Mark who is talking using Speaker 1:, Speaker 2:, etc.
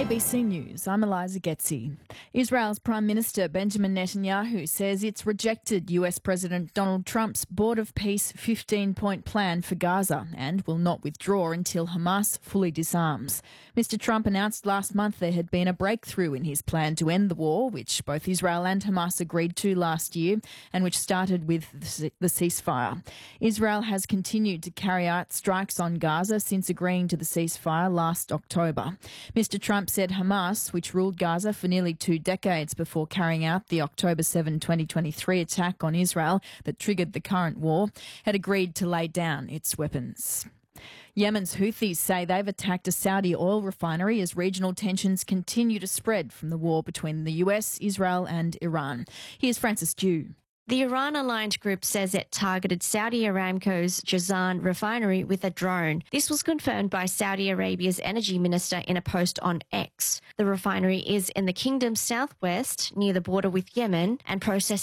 Speaker 1: ABC News, I'm Eliza Getzi. Israel's Prime Minister Benjamin Netanyahu says it's rejected US President Donald Trump's Board of Peace 15-point plan for Gaza and will not withdraw until Hamas fully disarms. Mr. Trump announced last month there had been a breakthrough in his plan to end the war, which both Israel and Hamas agreed to last year and which started with the ceasefire. Israel has continued to carry out strikes on Gaza since agreeing to the ceasefire last October. Mr. Trump said Hamas, which ruled Gaza for nearly 2 decades before carrying out the October 7, 2023 attack on Israel that triggered the current war, had agreed to lay down its weapons. Yemen's Houthis say they've attacked a Saudi oil refinery as regional tensions continue to spread from the war between the US, Israel and Iran. Here's Francis Dew.
Speaker 2: The Iran-aligned group says it targeted Saudi Aramco's Jazan refinery with a drone. This was confirmed by Saudi Arabia's energy minister in a post on X. The refinery is in the kingdom's southwest, near the border with Yemen, and processes